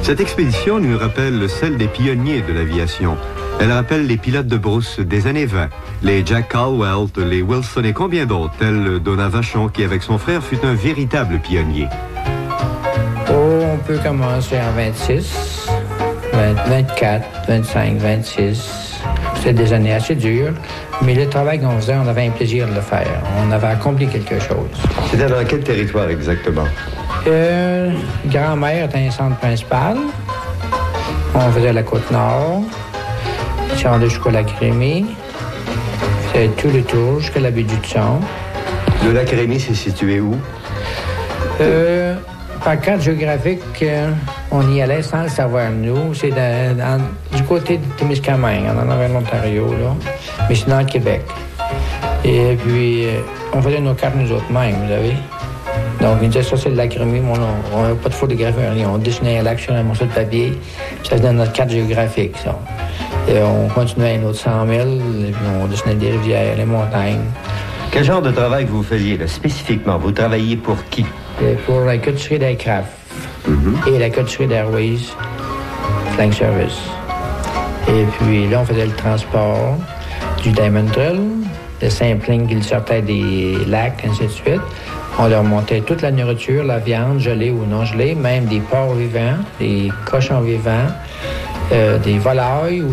Cette expédition nous rappelle celle des pionniers de l'aviation. Elle rappelle les pilotes de brousse des années 20, les Jack Caldwell, les Wilson et combien d'autres, tels Donat Vachon, qui avec son frère fut un véritable pionnier. On peut commencer en 26, 24, 25, 26. C'était des années assez dures, mais le travail qu'on faisait, on avait un plaisir de le faire. On avait accompli quelque chose. C'était dans quel territoire exactement? Grand-Mère était un centre principal. On faisait la Côte-Nord. Si on allait jusqu'au lac Rémy. C'était tout le tour jusqu'à la baie du Tson. Le lac Rémy, c'est situé où? Par carte géographique, on y allait sans le savoir, nous. C'est du côté de Témiscamingue, en avait l'Ontario, là. Mais c'est dans le Québec. Et puis, on faisait nos cartes nous autres mêmes, vous savez. Donc, il disait, ça, c'est le lac Rémy, mais on n'avait pas de photographie, rien. On dessinait un lac sur un morceau de papier, puis ça faisait notre carte géographique, ça. Et on continuait un autre 100 000, et puis on dessinait des rivières, les montagnes. Quel genre de travail vous faisiez, là, spécifiquement? Vous travailliez pour qui? Pour la côtisserie d'Aircraft et la côtisserie d'Airways Flying Service. Et puis là, on faisait le transport du Diamond Drill, le sampling qui sortait des lacs, ainsi de suite. On leur montait toute la nourriture, la viande, gelée ou non gelée, même des porcs vivants, des cochons vivants, des volailles